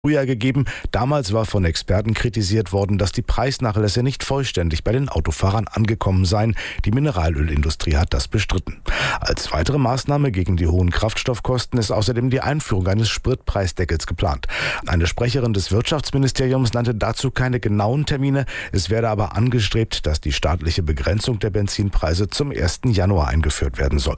Frühjahr gegeben. Damals war von Experten kritisiert worden, dass die Preisnachlässe nicht vollständig bei den Autofahrern angekommen seien. Die Mineralölindustrie hat das bestritten. Als weitere Maßnahme gegen die hohen Kraftstoffkosten ist außerdem die Einführung eines Spritpreisdeckels geplant. Eine Sprecherin des Wirtschaftsministeriums nannte dazu keine genauen Termine. Es werde aber angestrebt, dass die staatliche Begrenzung der Benzinpreise zum 1. Januar eingeführt werden soll.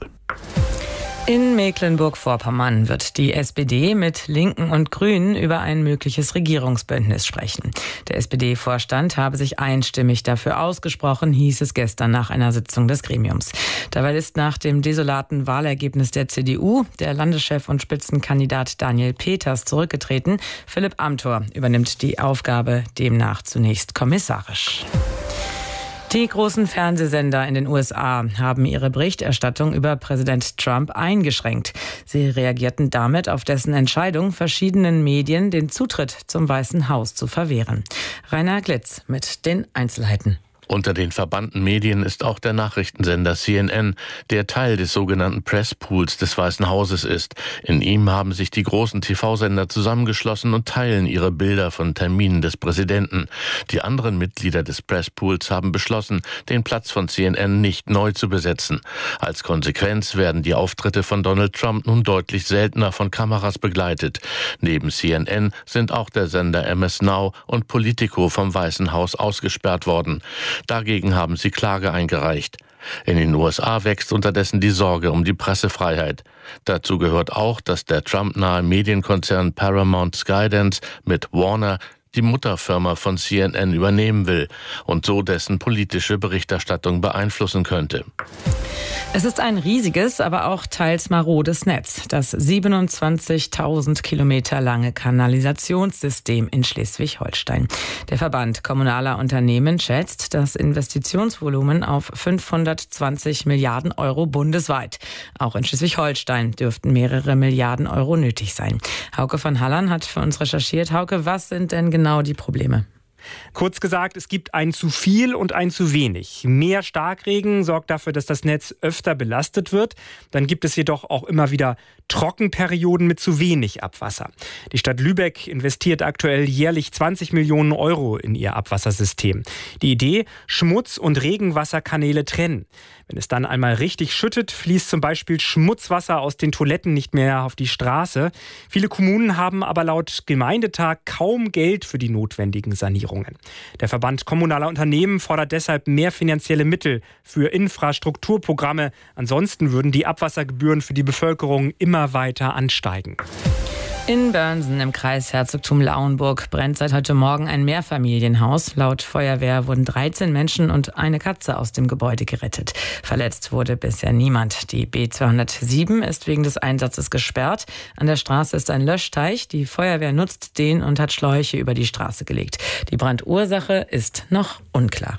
In Mecklenburg-Vorpommern wird die SPD mit Linken und Grünen über ein mögliches Regierungsbündnis sprechen. Der SPD-Vorstand habe sich einstimmig dafür ausgesprochen, hieß es gestern nach einer Sitzung des Gremiums. Dabei ist nach dem desolaten Wahlergebnis der CDU der Landeschef und Spitzenkandidat Daniel Peters zurückgetreten. Philipp Amthor übernimmt die Aufgabe demnach zunächst kommissarisch. Die großen Fernsehsender in den USA haben ihre Berichterstattung über Präsident Trump eingeschränkt. Sie reagierten damit auf dessen Entscheidung, verschiedenen Medien den Zutritt zum Weißen Haus zu verwehren. Rainer Glitz mit den Einzelheiten. Unter den verbannten Medien ist auch der Nachrichtensender CNN, der Teil des sogenannten Presspools des Weißen Hauses ist. In ihm haben sich die großen TV-Sender zusammengeschlossen und teilen ihre Bilder von Terminen des Präsidenten. Die anderen Mitglieder des Presspools haben beschlossen, den Platz von CNN nicht neu zu besetzen. Als Konsequenz werden die Auftritte von Donald Trump nun deutlich seltener von Kameras begleitet. Neben CNN sind auch der Sender MS Now und Politico vom Weißen Haus ausgesperrt worden. Dagegen haben sie Klage eingereicht. In den USA wächst unterdessen die Sorge um die Pressefreiheit. Dazu gehört auch, dass der Trump-nahe Medienkonzern Paramount Skydance mit Warner die Mutterfirma von CNN übernehmen will und so dessen politische Berichterstattung beeinflussen könnte. Es ist ein riesiges, aber auch teils marodes Netz, das 27.000 Kilometer lange Kanalisationssystem in Schleswig-Holstein. Der Verband kommunaler Unternehmen schätzt das Investitionsvolumen auf 520 Milliarden Euro bundesweit. Auch in Schleswig-Holstein dürften mehrere Milliarden Euro nötig sein. Hauke von Hallern hat für uns recherchiert. Hauke, was sind denn genau die Probleme? Kurz gesagt, es gibt ein zu viel und ein zu wenig. Mehr Starkregen sorgt dafür, dass das Netz öfter belastet wird. Dann gibt es jedoch auch immer wieder Trockenperioden mit zu wenig Abwasser. Die Stadt Lübeck investiert aktuell jährlich 20 Millionen Euro in ihr Abwassersystem. Die Idee: Schmutz- und Regenwasserkanäle trennen. Wenn es dann einmal richtig schüttet, fließt zum Beispiel Schmutzwasser aus den Toiletten nicht mehr auf die Straße. Viele Kommunen haben aber laut Gemeindetag kaum Geld für die notwendigen Sanierungen. Der Verband kommunaler Unternehmen fordert deshalb mehr finanzielle Mittel für Infrastrukturprogramme. Ansonsten würden die Abwassergebühren für die Bevölkerung immer weiter ansteigen. In Börnsen im Kreis Herzogtum Lauenburg brennt seit heute Morgen ein Mehrfamilienhaus. Laut Feuerwehr wurden 13 Menschen und eine Katze aus dem Gebäude gerettet. Verletzt wurde bisher niemand. Die B207 ist wegen des Einsatzes gesperrt. An der Straße ist ein Löschteich. Die Feuerwehr nutzt den und hat Schläuche über die Straße gelegt. Die Brandursache ist noch unklar.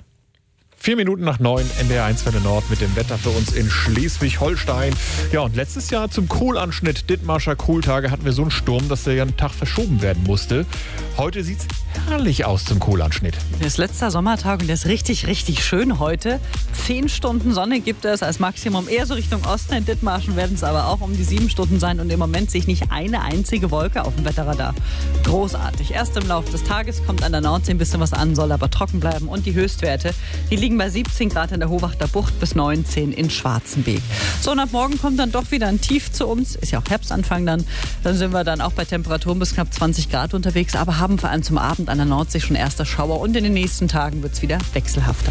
8:04, NDR 1 Welle Nord mit dem Wetter für uns in Schleswig-Holstein. Ja, und letztes Jahr zum Kohlanschnitt Dithmarscher Kohltage hatten wir so einen Sturm, dass der ja einen Tag verschoben werden musste. Heute sieht's herrlich aus zum Kohlanschnitt. Das ist letzter Sommertag und der ist richtig, richtig schön heute. 10 Stunden Sonne gibt es als Maximum. Eher so Richtung Osten. In Dithmarschen werden es aber auch um die 7 Stunden sein. Und im Moment sehe ich nicht eine einzige Wolke auf dem Wetterradar. Großartig. Erst im Laufe des Tages kommt an der Nordsee ein bisschen was an, soll aber trocken bleiben. Und die Höchstwerte, die liegen bei 17 Grad in der Howachter Bucht bis 19 in Schwarzenbeek. So, und ab morgen kommt dann doch wieder ein Tief zu uns. Ist ja auch Herbstanfang dann. Dann sind wir dann auch bei Temperaturen bis knapp 20 Grad unterwegs. Aber haben vor allem zum Abend an der Nordsee schon erste Schauer. Und in den nächsten Tagen wird es wieder wechselhafter.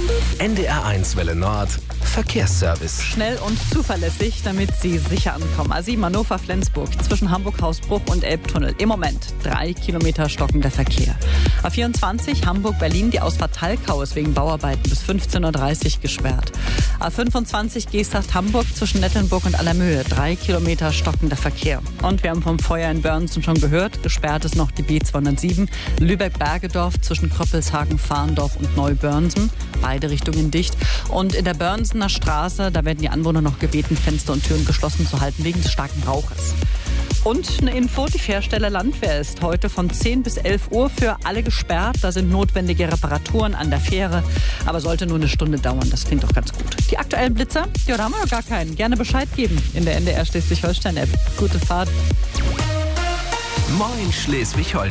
NDR 1 Welle Nord Verkehrsservice. Schnell und zuverlässig, damit Sie sicher ankommen. A7 Hannover-Flensburg zwischen Hamburg-Hausbruch und Elbtunnel. Im Moment 3 Kilometer stockender Verkehr. A24 Hamburg-Berlin, die Ausfahrt Talkau ist wegen Bauarbeiten bis 15.30 Uhr gesperrt. A25 Geesthacht-Hamburg zwischen Nettenburg und Allermöhe. 3 Kilometer stockender Verkehr. Und wir haben vom Feuer in Börnsen schon gehört. Gesperrt ist noch die B207 Lübeck-Bergedorf zwischen Kröppelshagen, Farndorf und Neubörnsen. Beide Richtungen dicht. Und in der Börnsener Straße, da werden die Anwohner noch gebeten, Fenster und Türen geschlossen zu halten wegen des starken Rauches. Und eine Info, die Fährstelle Landwehr ist heute von 10 bis 11 Uhr für alle gesperrt. Da sind notwendige Reparaturen an der Fähre, aber sollte nur eine Stunde dauern. Das klingt doch ganz gut. Die aktuellen Blitzer, ja, da haben wir noch gar keinen. Gerne Bescheid geben in der NDR Schleswig-Holstein-App. Gute Fahrt. Moin Schleswig-Holstein.